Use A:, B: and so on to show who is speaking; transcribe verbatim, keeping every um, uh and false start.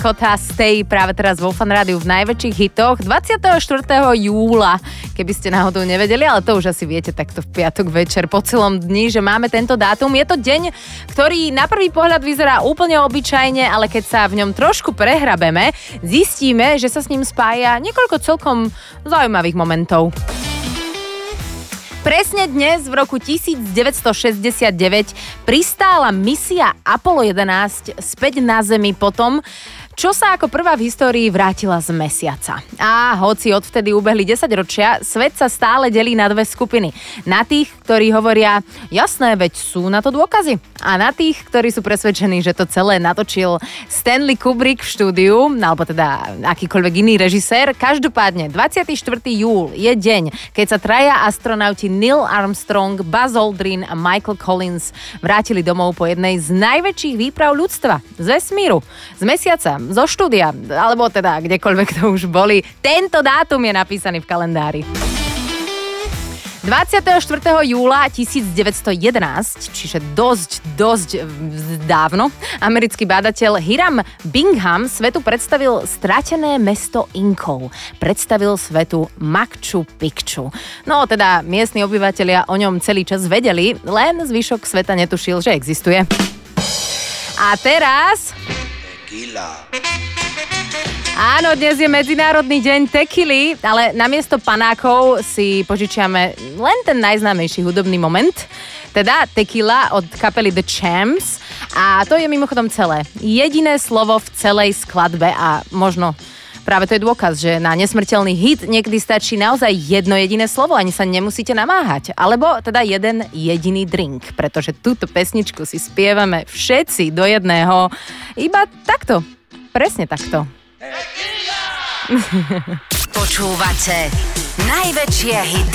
A: Scotta Stay práve teraz vo Fan Rádiu v najväčších hitoch dvadsiateho štvrtého júla, keby ste náhodou nevedeli, ale to už asi viete takto v piatok večer po celom dni, že máme tento dátum. Je to deň, ktorý na prvý pohľad vyzerá úplne obyčajne, ale keď sa v ňom trošku prehrabeme, zistíme, že sa s ním spája niekoľko celkom zaujímavých momentov. Presne dnes v roku devätnásťstošesťdesiatdeväť pristála misia Apollo jedenásť späť na Zemi potom, čo sa ako prvá v histórii vrátila z mesiaca. A hoci odvtedy ubehli desaťročia, svet sa stále delí na dve skupiny. Na tých, ktorí hovoria, jasné, veď sú na to dôkazy. A na tých, ktorí sú presvedčení, že to celé natočil Stanley Kubrick v štúdiu, alebo teda akýkoľvek iný režisér. Každopádne, dvadsiateho štvrtého júla je deň, keď sa traja astronauti Neil Armstrong, Buzz Aldrin a Michael Collins vrátili domov po jednej z najväčších výprav ľudstva z vesmíru, z mesiaca, zo štúdia, alebo teda kdekoľvek to už boli. Tento dátum je napísaný v kalendári. dvadsiateho štvrtého júla devätnásťstojedenásť, čiže dosť, dosť dávno, americký bádateľ Hiram Bingham svetu predstavil stratené mesto Inkov. Predstavil svetu Machu Picchu. No teda miestni obyvatelia o ňom celý čas vedeli, len zvyšok sveta netušil, že existuje. A teraz... Tequila. Áno, dnes je Medzinárodný deň tekily, ale namiesto panákov si požičiame len ten najznámejší hudobný moment, teda tequila od kapely The Champs. A to je mimochodom celé. Jediné slovo v celej skladbe a možno práve to je dôkaz, že na nesmrteľný hit niekedy stačí naozaj jedno jediné slovo, ani sa nemusíte namáhať. Alebo teda jeden jediný drink, pretože túto pesničku si spievame všetci do jedného iba takto, presne takto.
B: Počúvate najväčšie hity.